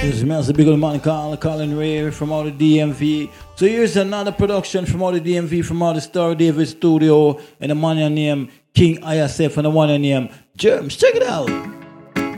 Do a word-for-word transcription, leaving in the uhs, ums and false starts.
This is a big old man called Colin Ray from out of D M V. So here's another production from out of D M V, from out of Star David Studio, and the man named King I S F and the one named Germs. Check it out.